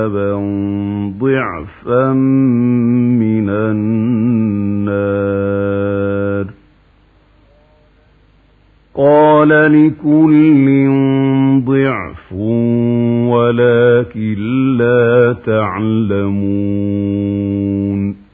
ضعفا من النار. قال لكل ضعف ولكن لا تعلمون.